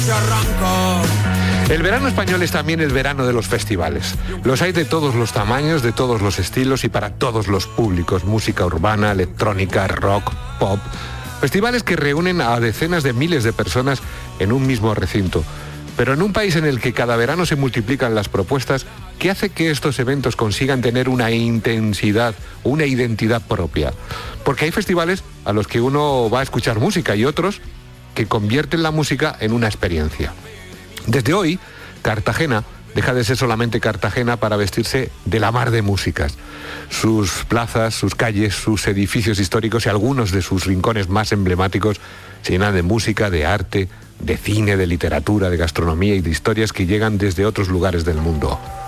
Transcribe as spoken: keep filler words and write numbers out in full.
El verano español es también el verano de los festivales. Los hay de todos los tamaños, de todos los estilos y para todos los públicos. Música urbana, electrónica, rock, pop. Festivales que reúnen a decenas de miles de personas en un mismo recinto. Pero en un país en el que cada verano se multiplican las propuestas, ¿qué hace que estos eventos consigan tener una intensidad, una identidad propia? Porque hay festivales a los que uno va a escuchar música y otros que convierten la música en una experiencia. Desde hoy, Cartagena deja de ser solamente Cartagena para vestirse de la mar de músicas. Sus plazas, sus calles, sus edificios históricos y algunos de sus rincones más emblemáticos se llenan de música, de arte, de cine, de literatura, de gastronomía y de historias que llegan desde otros lugares del mundo.